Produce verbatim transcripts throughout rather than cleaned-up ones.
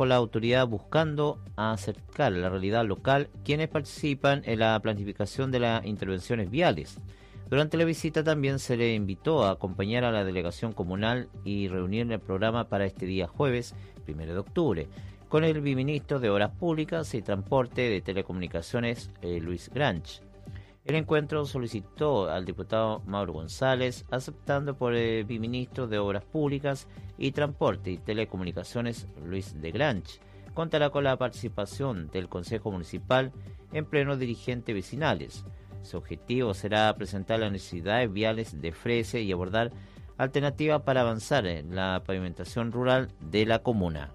por la autoridad buscando acercar la realidad local quienes participan en la planificación de las intervenciones viales. Durante la visita también se le invitó a acompañar a la delegación comunal y reunir el programa para este día jueves, primero de octubre, con el viceministro de Obras Públicas y Transporte de Telecomunicaciones, eh, Luis Granch. El encuentro solicitó al diputado Mauro González, aceptando por el viceministro de Obras Públicas y Transporte y Telecomunicaciones, Luis de Granch. Contará con la participación del Consejo Municipal en plenos dirigentes vecinales. Su objetivo será presentar las necesidades viales de Frese y abordar alternativas para avanzar en la pavimentación rural de la comuna.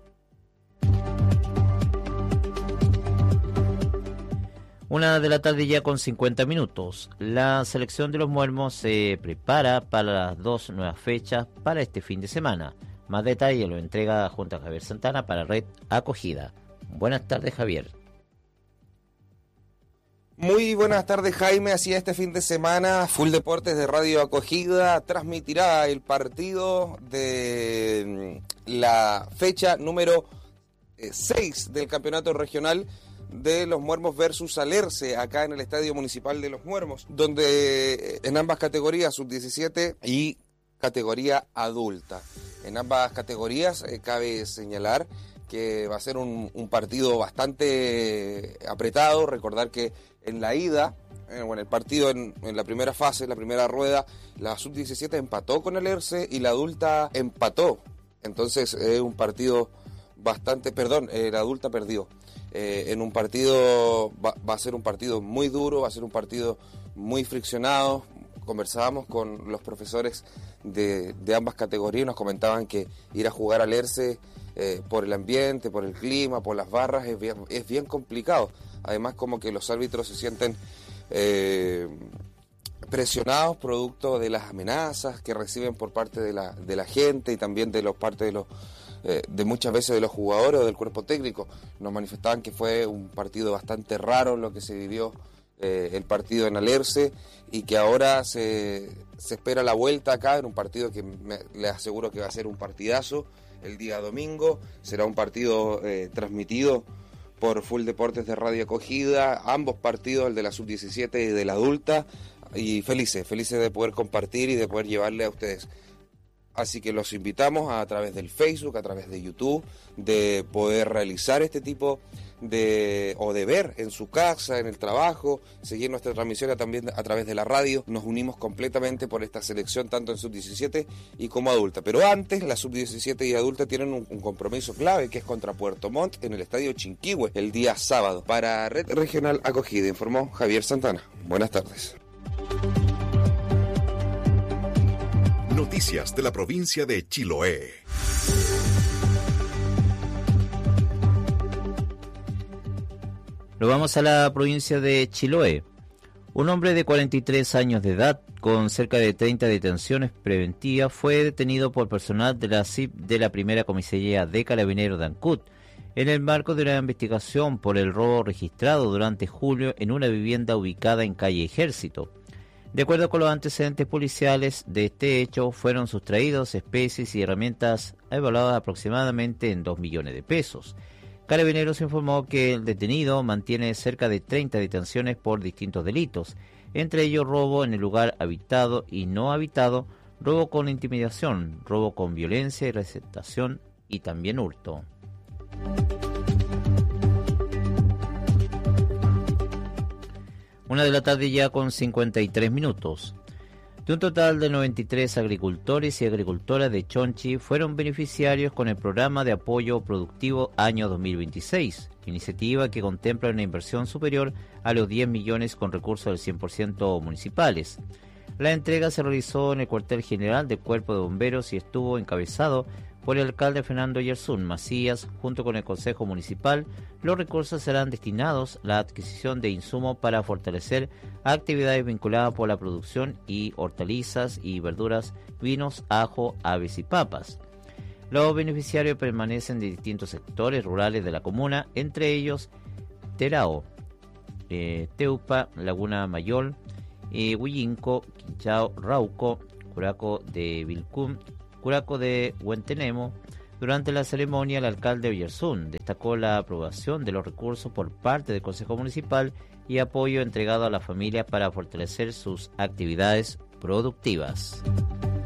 Una de la tarde ya con cincuenta minutos. La selección de los Muermos se prepara para las dos nuevas fechas para este fin de semana. Más detalle lo entrega junto a Javier Santana para Red Acogida. Buenas tardes, Javier. Muy buenas tardes, Jaime. Así este fin de semana, Full Deportes de Radio Acogida transmitirá el partido de la fecha número seis del campeonato regional de los Muermos versus Alerce, acá en el Estadio Municipal de los Muermos, donde en ambas categorías, sub diecisiete y categoría adulta. En ambas categorías eh, cabe señalar que va a ser un, un partido bastante apretado. Recordar que en la ida, eh, bueno, el partido en, en la primera fase, la primera rueda, la sub diecisiete empató con el Erce y la adulta empató. Entonces es eh, un partido bastante, perdón, eh, la adulta perdió. Eh, en un partido, va, va a ser un partido muy duro, va a ser un partido muy friccionado. Conversábamos con los profesores de, de ambas categorías y nos comentaban que ir a jugar al Erce eh, por el ambiente, por el clima, por las barras, es bien, es bien complicado. Además, como que los árbitros se sienten eh, presionados producto de las amenazas que reciben por parte de la, de la gente y también de los parte de los eh, de muchas veces de los jugadores o del cuerpo técnico. Nos manifestaban que fue un partido bastante raro lo que se vivió eh, el partido en Alerce y que ahora se, se espera la vuelta acá en un partido que me, les aseguro que va a ser un partidazo el día domingo. Será un partido eh, transmitido por Full Deportes de Radio Acogida, ambos partidos, el de la sub diecisiete y de la adulta, y felices, felices de poder compartir y de poder llevarle a ustedes. Así que los invitamos a, a través del Facebook, a través de YouTube, de poder realizar este tipo de, o de ver en su casa, en el trabajo, seguir nuestra transmisión también a través de la radio. Nos unimos completamente por esta selección, tanto en sub diecisiete y como adulta. Pero antes, la sub diecisiete y adulta tienen un, un compromiso clave, que es contra Puerto Montt en el Estadio Chinquihue, el día sábado. Para Red Regional Acogida, informó Javier Santana. Buenas tardes. Noticias de la provincia de Chiloé. Nos vamos a la provincia de Chiloé. Un hombre de cuarenta y tres años de edad, con cerca de treinta detenciones preventivas, fue detenido por personal de la C I P de la primera comisaría de Carabineros de Ancud, en el marco de una investigación por el robo registrado durante julio en una vivienda ubicada en calle Ejército. De acuerdo con los antecedentes policiales de este hecho, fueron sustraídos especies y herramientas evaluadas aproximadamente en dos millones de pesos. Carabineros informó que el detenido mantiene cerca de treinta detenciones por distintos delitos, entre ellos robo en el lugar habitado y no habitado, robo con intimidación, robo con violencia y receptación y también hurto. Una de la tarde ya con cincuenta y tres minutos. De un total de noventa y tres agricultores y agricultoras de Chonchi fueron beneficiarios con el programa de apoyo productivo año dos mil veintiséis, iniciativa que contempla una inversión superior a los diez millones con recursos del cien por ciento municipales. La entrega se realizó en el cuartel general del Cuerpo de Bomberos y estuvo encabezado por el alcalde Fernando Yersun Macías, junto con el Consejo Municipal. Los recursos serán destinados a la adquisición de insumos para fortalecer actividades vinculadas por la producción y hortalizas y verduras, vinos, ajo, aves y papas. Los beneficiarios permanecen de distintos sectores rurales de la comuna, entre ellos Terao, eh, Teupa, Laguna Mayor, eh, Huillinco, Quinchao, Rauco, Curaco de Vilcún, Curaco de Huentenemo, Durante la ceremonia, el alcalde Oyarzún destacó la aprobación de los recursos por parte del Consejo Municipal y apoyo entregado a las familias para fortalecer sus actividades productivas.